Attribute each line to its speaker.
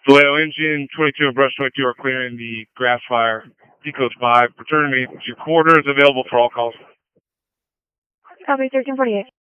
Speaker 1: Vallejo engine 22 and brush 22 are clearing the grass fire. Decode 5, return to me. Your quarters available for all calls.
Speaker 2: Copy 1348.